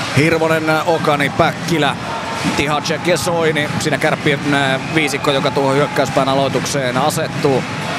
Hirvonen, Okani, Päkkilä, Tihacek ja Soini. Siinä Kärppien viisikko, joka tuohon hyökkäyspään aloitukseen asettuu.